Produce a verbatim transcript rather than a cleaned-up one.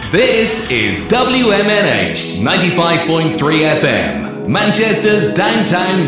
This is W M N H ninety-five point three F M, Manchester's downtown